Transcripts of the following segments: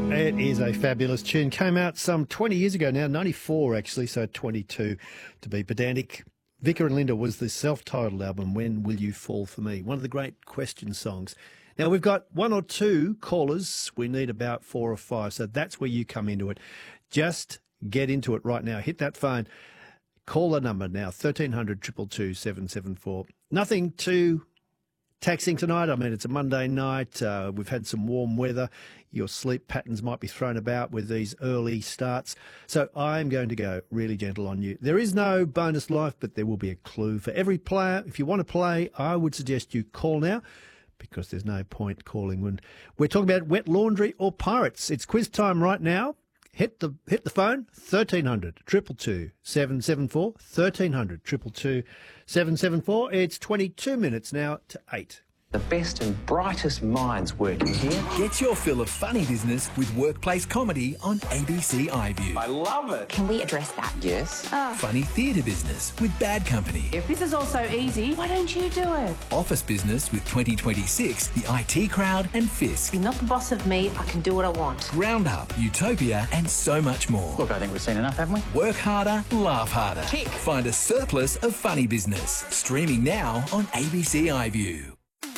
It is a fabulous tune. Came out some 20 years ago now, 94 actually, so 22 to be pedantic. Vicar and Linda was the self-titled album, When Will You Fall For Me? One of the great question songs. Now, we've got one or two callers. We need about 4 or 5, so that's where you come into it. Just get into it right now. Hit that phone. Call the number now, 1300 222 774. Nothing too taxing tonight. I mean, it's a Monday night. We've had some warm weather. Your sleep patterns might be thrown about with these early starts. So I'm going to go really gentle on you. There is no bonus life, but there will be a clue for every player. If you want to play, I would suggest you call now, because there's no point calling when we're talking about wet laundry or pirates. It's quiz time right now. Hit the phone, 1300 222 774, 1300 222 774. It's 22 minutes now to 8. The best and brightest minds working here. Get your fill of funny business with workplace comedy on ABC iView. I love it. Can we address that? Yes. Funny theatre business with Bad Company. If this is all so easy, why don't you do it? Office business with 2026, the IT Crowd and Fisk. You're not the boss of me. I can do what I want. Roundup, Utopia and so much more. Look, I think we've seen enough, haven't we? Work harder, laugh harder. Tick. Find a surplus of funny business. Streaming now on ABC iView.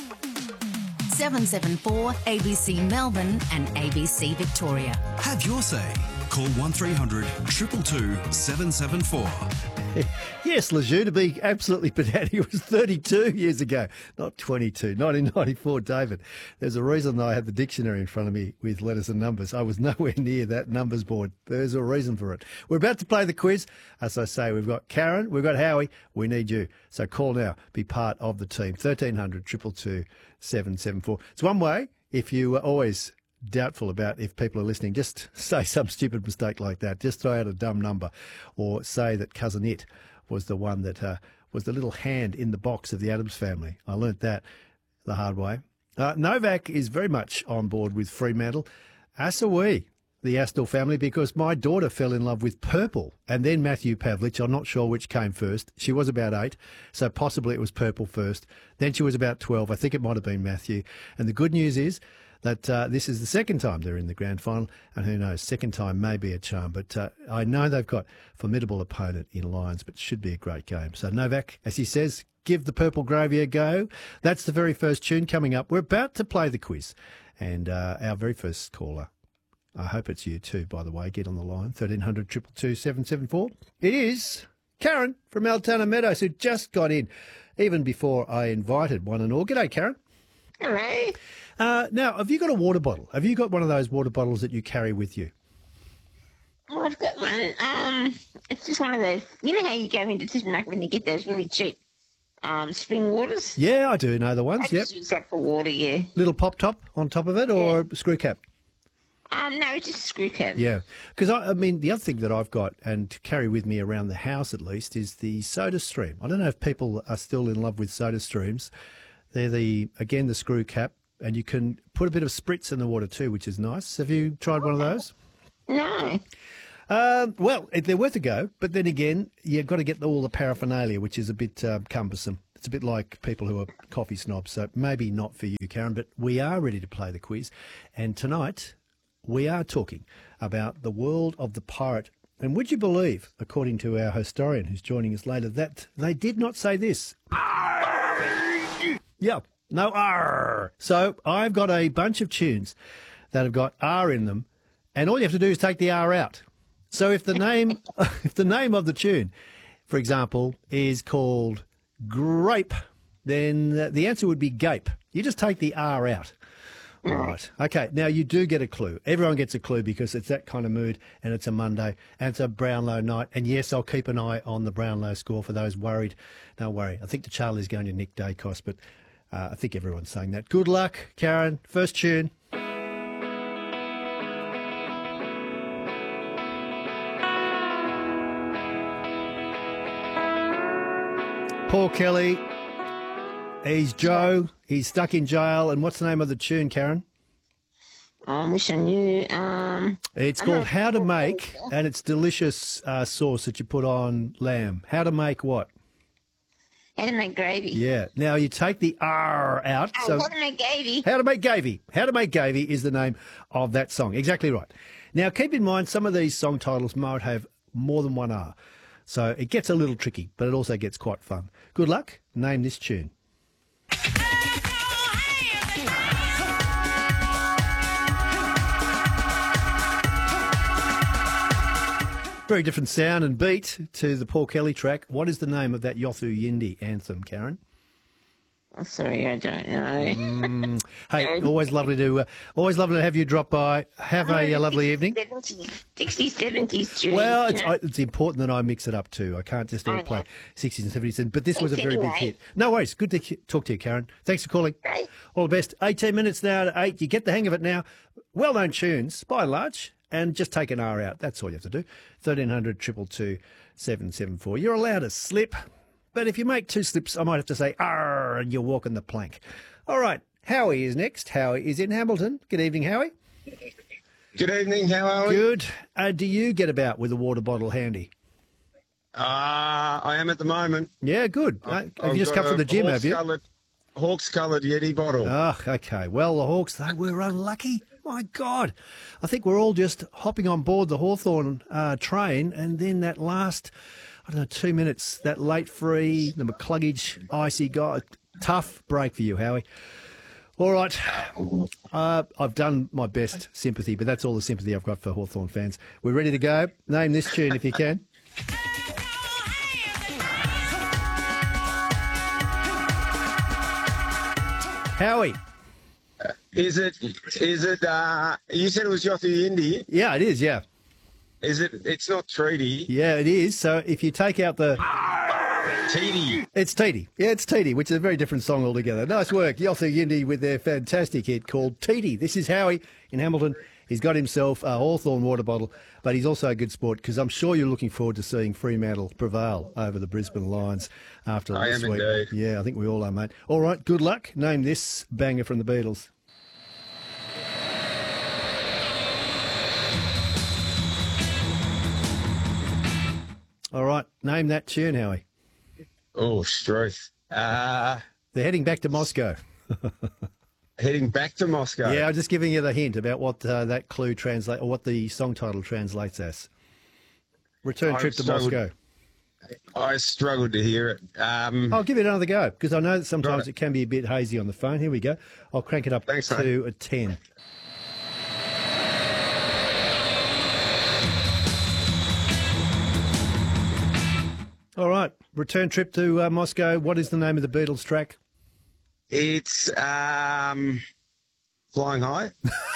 774 ABC Melbourne and ABC Victoria. Have your say. Call 1300 222 774. Yes, Lejeune, to be absolutely pedantic, it was 32 years ago, not 22, 1994, David. There's a reason I had the dictionary in front of me with letters and numbers. I was nowhere near that numbers board. There's a reason for it. We're about to play the quiz. As I say, we've got Karen, we've got Howie, we need you. So call now, be part of the team, 1300 222 774. It's one way, if you are always doubtful about if people are listening, just say some stupid mistake like that. Just throw out a dumb number, or say that Cousin It was the one that was the little hand in the box of the Addams Family. I learnt that the hard way. Novak is very much on board with Fremantle, as are we, the Astle family, because my daughter fell in love with Purple and then Matthew Pavlich. I'm not sure which came first. She was about 8, so possibly it was Purple first. Then she was about 12. I think it might have been Matthew. And the good news is that this is the second time they're in the grand final, and who knows, second time may be a charm. But I know they've got formidable opponent in Lions, but it should be a great game. So Novak, as he says, give the Purple Gravy a go. That's the very first tune coming up. We're about to play the quiz, and our very first caller, I hope it's you too, by the way, get on the line, 1300 222 774. It is Karen from Altona Meadows, who just got in, even before I invited one and all. G'day, Karen. Hello. Now, have you got a water bottle? Have you got one of those water bottles that you carry with you? Oh, I've got one. It's just one of those. You know how you go into Tismanic when you get those really cheap spring waters? Yeah, I do know the ones, I yep. just use that for water, yeah. Little pop top on top of it, or a screw cap? No, it's just a screw cap. Yeah, because I mean, the other thing that I've got and carry with me around the house at least is the Soda Stream. I don't know if people are still in love with Soda Streams. They're the screw cap, and you can put a bit of spritz in the water too, which is nice. Have you tried one of those? No. Well, they're worth a go, but then again, you've got to get all the paraphernalia, which is a bit cumbersome. It's a bit like people who are coffee snobs, so maybe not for you, Karen, but we are ready to play the quiz. And tonight, we are talking about the world of the pirate. And would you believe, according to our historian who's joining us later, that they did not say this? Yeah, no R. So I've got a bunch of tunes that have got R in them, and all you have to do is take the R out. So if the name of the tune, for example, is called Grape, then the answer would be Gape. You just take the R out. All right. Okay. Now, you do get a clue. Everyone gets a clue because it's that kind of mood, and it's a Monday, and it's a Brownlow night. And, yes, I'll keep an eye on the Brownlow score for those worried. Don't worry. I think the Charlie's going to Nick Dacos, but I think everyone's saying that. Good luck, Karen. First tune. Paul Kelly. He's Joe. He's stuck in jail. And what's the name of the tune, Karen? I wish I knew. It's called How to Make, and it's delicious sauce that you put on lamb. How to make what? How to make gravy. Yeah. Now you take the R out. Oh, So how to make gravy. How to Make Gravy. How to Make Gravy is the name of that song. Exactly right. Now keep in mind some of these song titles might have more than one R. So it gets a little tricky, but it also gets quite fun. Good luck. Name this tune. Very different sound and beat to the Paul Kelly track. What is the name of that Yothu Yindi anthem, Karen? Oh, sorry, I don't know. Hey, always lovely to have you drop by. Have a lovely evening. 60s, 70s tune. Well, you know. it's important that I mix it up too. I can't just all play 60s and 70s. But this was a very big anyway. hit. No worries. Good to talk to you, Karen. Thanks for calling. Bye. All the best. 18 minutes now to 8. You get the hang of it now. Well-known tunes, by and large, and just take an R out. That's all you have to do. 1300 222 774. You're allowed to slip, but if you make two slips, I might have to say R and you're walking the plank. All right. Howie is next. Howie is in Hamilton. Good evening, Howie. Good evening, how are we? Good. Do you get about with a water bottle handy? I am at the moment. Yeah, good. Have you just come from the gym, have you? Hawks-coloured Yeti bottle. Oh, okay. Well, the Hawks, they were unlucky. My God. I think we're all just hopping on board the Hawthorn train, and then that last, 2 minutes, that late free, the McCluggage, icy guy, tough break for you, Howie. All right. I've done my best sympathy, but that's all the sympathy I've got for Hawthorn fans. We're ready to go. Name this tune if you can. Howie. Is it, you said it was Yothu Yindi. Yeah, it is, yeah. It's not Treaty. Yeah, it is. So if you take out the... Teedy. It's Teedy. Yeah, it's Teedy, which is a very different song altogether. Nice work. Yothu Yindi with their fantastic hit called Teedy. This is Howie in Hamilton. He's got himself a Hawthorn water bottle, but he's also a good sport because I'm sure you're looking forward to seeing Fremantle prevail over the Brisbane Lions after this week. Indeed. Yeah, I think we all are, mate. All right, good luck. Name this banger from the Beatles. All right, name that tune, Howie. Oh, Struth. They're heading back to Moscow. Heading back to Moscow. Yeah, I'm just giving you the hint about what that clue translates, or what the song title translates as. Return trip to Moscow. I struggled to hear it. I'll give it another go because I know that sometimes Right. it can be a bit hazy on the phone. Here we go. I'll crank it up Thanks, to mate. a 10. All right, return trip to Moscow. What is the name of the Beatles track? It's Flying High.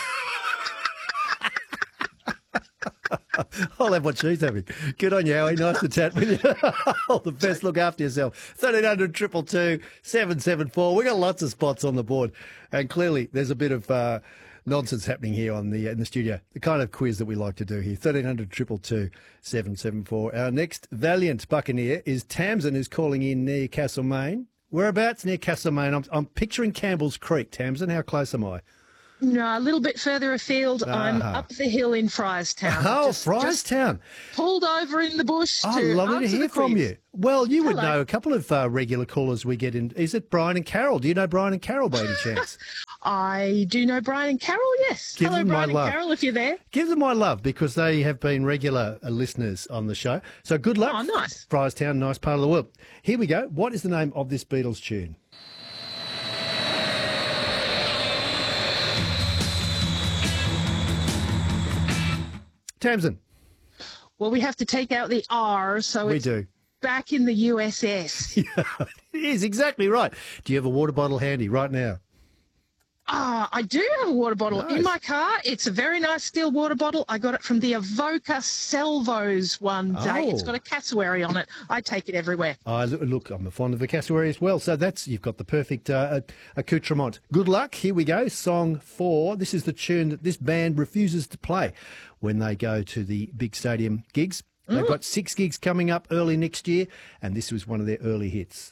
I'll have what she's having. Good on you, Howie. Nice to chat with you. All the best. Look after yourself. 1300 222 774. We got lots of spots on the board, and clearly there's a bit of nonsense happening here in the studio. The kind of quiz that we like to do here. 1300 222 774. Our next valiant buccaneer is Tamsin, who's calling in near Castlemaine. Whereabouts near Castlemaine? I'm picturing Campbell's Creek. Tamsin, how close am I? No, a little bit further afield. I'm up the hill in Fryestown. Oh, Just Fryestown. pulled over in the bush Oh, to lovely to answer hear the from quiz. you. Well, you would Hello. know a couple of regular callers we get in. Is it Brian and Carol? Do you know Brian and Carol by any chance? I do know Brian and Carol, yes. Give Hello, them my Brian and love. Carol, if you're there. Give them my love because they have been regular listeners on the show. So good luck. Oh, nice. Fryestown, nice part of the world. Here we go. What is the name of this Beatles tune? Tamsin. Well, we have to take out the R, so We it's do. back in the USS. It is exactly right. Do you have a water bottle handy right now? I do have a water bottle Nice. in my car. It's a very nice steel water bottle. I got it from the Avoca Salvos one day. It's Oh. got a cassowary on it. I take it everywhere. Look, I'm fond of the cassowary as well. So you've got the perfect accoutrement. Good luck. Here we go. Song 4. This is the tune that this band refuses to play when they go to the big stadium gigs. They've got 6 gigs coming up early next year, and this was one of their early hits.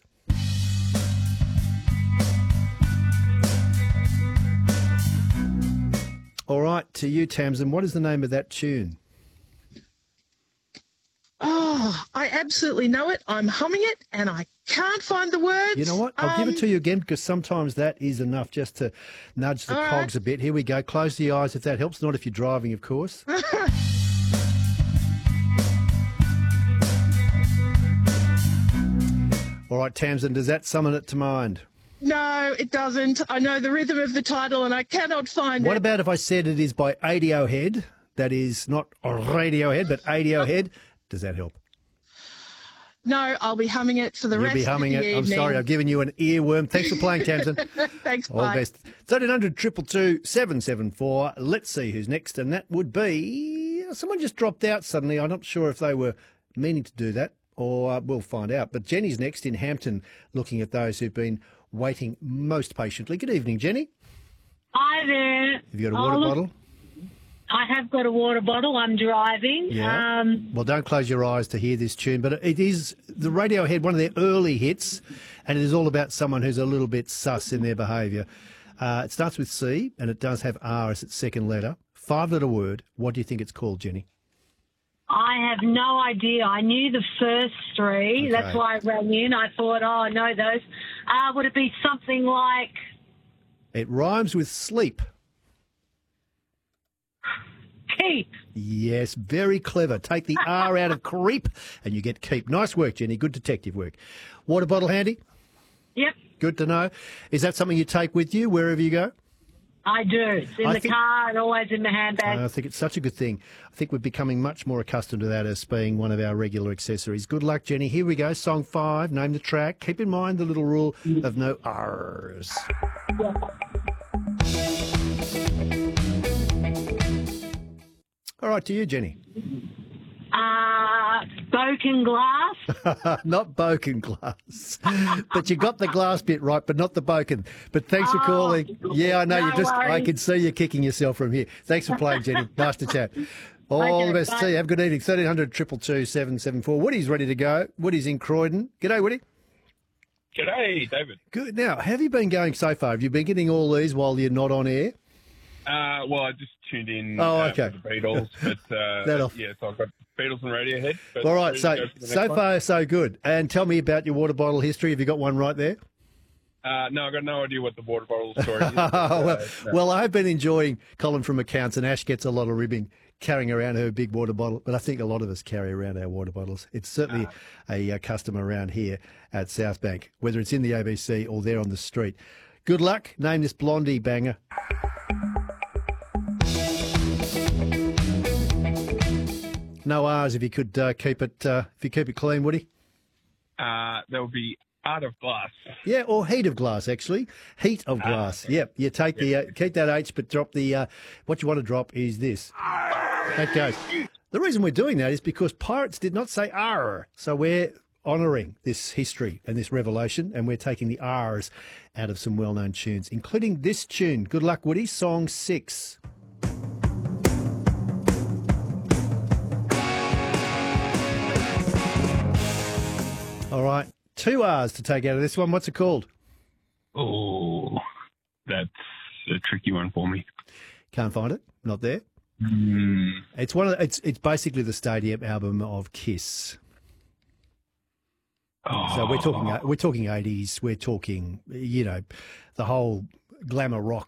All right, to you, Tamsin, what is the name of that tune? Oh, I absolutely know it. I'm humming it, and I can't find the words. You know what? I'll give it to you again because sometimes that is enough just to nudge the cogs a bit. Here we go. Close the eyes if that helps. Not if you're driving, of course. All right, Tamsin, does that summon it to mind? No, it doesn't. I know the rhythm of the title and I cannot find it. What about if I said it is by Radiohead? That is not Radiohead, but Radiohead. Does that help? No, I'll be humming it for the You'll rest be humming of the it. evening. I'm sorry, I've given you an earworm. Thanks for playing, Tamsin. Thanks, All the bye. best. 1300 222 774. Let's see who's next, and that would be someone just dropped out suddenly. I'm not sure if they were meaning to do that, or we'll find out. But Jenny's next in Hampton, looking at those who've been waiting most patiently. Good evening, Jenny. Hi there. Have you got a water bottle? I have got a water bottle. I'm driving. Yeah. Well, don't close your eyes to hear this tune, but it is the Radiohead, one of their early hits, and it is all about someone who's a little bit sus in their behaviour. It starts with C, and it does have R as its second letter. 5-letter word. What do you think it's called, Jenny? I have no idea. I knew the first three. Okay. That's why I rang in. I thought, I know those. Would it be something like... It rhymes with sleep. Keep? Yes, very clever. Take the R out of creep, and you get keep. Nice work, Jenny. Good detective work. Water bottle handy? Yep, Good to know. Is that something you take with you wherever you go? I do. It's in the car and always in my handbag. I think it's such a good thing. I think we're becoming much more accustomed to that as being one of our regular accessories. Good luck, Jenny. Here we go. Song 5. Name the track. Keep in mind the little rule of no R's. All right, to you, Jenny. Broken glass. Not Boken glass. But you got the glass bit right, but not the Boken. But thanks for calling. Yeah, I know. I can see you kicking yourself from here. Thanks for playing, Jenny. Nice to chat. All the best to you. Have a good evening. 1300 222 774. Woody's ready to go. Woody's in Croydon. G'day, Woody. G'day, David. Good. Now, have you been going so far? Have you been getting all these while you're not on air? Well, I just tuned in okay. for the Beatles, but yeah, so I've got Beatles and Radiohead. But all right, so far so good. And tell me about your water bottle history. Have you got one right there? No, I've got no idea what the water bottle story is. Well, I've been enjoying Colin from accounts, and Ash gets a lot of ribbing carrying around her big water bottle, but I think a lot of us carry around our water bottles. It's certainly a custom around here at South Bank, whether it's in the ABC or there on the street. Good luck. Name this Blondie banger. No R's if you could keep it clean, Woody. That would be Art of Glass. Yeah, or Heat of Glass, actually. Heat of Glass. Okay. Yep. You take keep that H, but drop the, what you want to drop is this. That goes. The reason we're doing that is because pirates did not say R. So we're honouring this history and this revelation, and we're taking the R's out of some well-known tunes, including this tune. Good luck, Woody. Song 6. All right, 2 R's to take out of this one. What's it called? Oh, that's a tricky one for me. Can't find it. Not there. It's it's basically the stadium album of Kiss. So we're talking 80s. We're talking, the whole glamour rock